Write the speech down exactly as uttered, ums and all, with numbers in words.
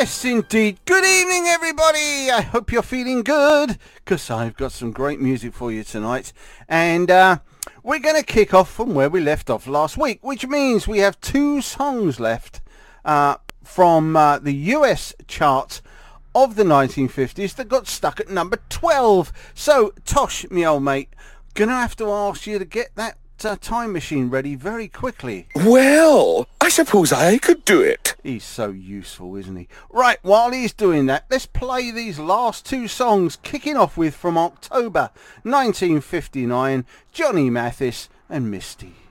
Yes, indeed. Good evening, everybody. I hope you're feeling good, because I've got some great music for you tonight. And uh, we're going to kick off from where we left off last week, which means we have two songs left uh, from uh, the U S chart of the nineteen fifties that got stuck at number twelve. So, Tosh, me old mate, going to have to ask you to get that uh, time machine ready very quickly. Well, I suppose I could do it. He's so useful, isn't he? Right, while he's doing that, let's play these last two songs, kicking off with from October nineteen fifty-nine, Johnny Mathis and Misty.